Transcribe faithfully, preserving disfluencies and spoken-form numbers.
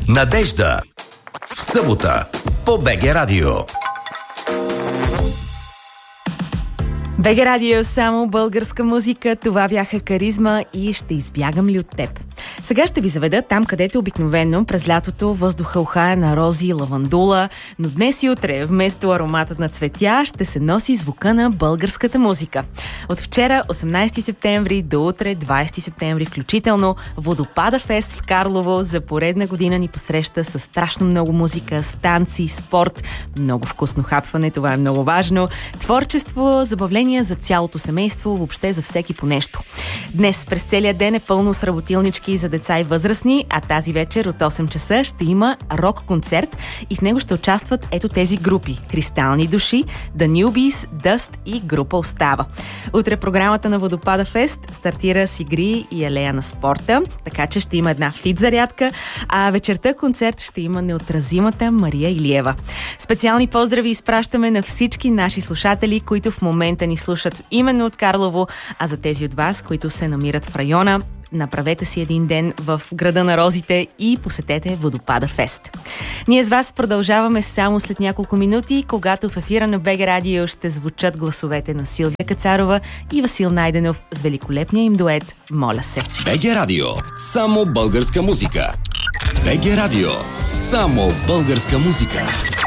Надежда. В събота по БГ Радио. БГ Радио, само българска музика. Това бяха Каризма и Ще избягам ли от теб. Сега ще ви заведа там, където обикновено през лятото въздуха ухая на рози и лавандула, но днес и утре вместо ароматът на цветя ще се носи звука на българската музика. От вчера, осемнайсети септември, до утре, двайсети септември включително, Водопада фест в Карлово за поредна година ни посреща с страшно много музика, станции, спорт, много вкусно хапване, това е много важно, творчество, забавления за цялото семейство, въобще за всеки по нещо. Днес през целия ден е пълно с работилнички за деца и възрастни, а тази вечер от осем часа ще има рок-концерт и в него ще участват ето тези групи: Кристални души, The Newbies, Dust и група Остава. Утре програмата на Водопада фест стартира с игри и алея на спорта, така че ще има една фит зарядка, а вечерта концерт ще има неотразимата Мария Илиева. Специални поздрави изпращаме на всички наши слушатели, които в момента ни слушат именно от Карлово, а за тези от вас, които се намират в района, направете си един ден в града на розите и посетете Водопада фест. Ние с вас продължаваме само след няколко минути, когато в ефира на БГ Радио ще звучат гласовете на Силвия Кацарова и Васил Найденов с великолепния им дует "Моля се". БГ Радио. Само българска музика. БГ Радио. Само българска музика.